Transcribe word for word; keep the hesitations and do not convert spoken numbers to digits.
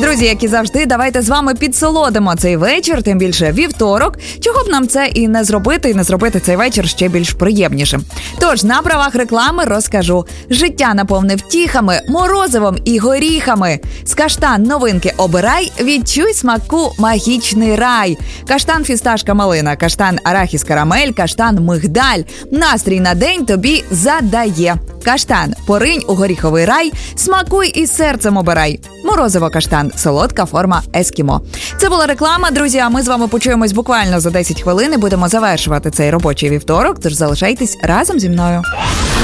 Друзі, як і завжди, давайте з вами підсолодимо цей вечір, тим більше вівторок. Чого б нам це і не зробити, і не зробити цей вечір ще більш приємнішим. Тож, на правах реклами розкажу. Життя наповне втіхами, морозивом і горіхами. З каштан новинки обирай, відчуй смаку магічний рай. Каштан фісташка малина, каштан арахіс карамель, каштан мигдаль. Настрій на день тобі задає. Каштан поринь у горіховий рай, смакуй і серцем обирай. Морозиво каштан, солодка форма ескімо. Це була реклама, друзі, а ми з вами почуємось буквально за десять хвилин і будемо завершувати цей робочий вівторок, тож залишайтесь разом зі мною.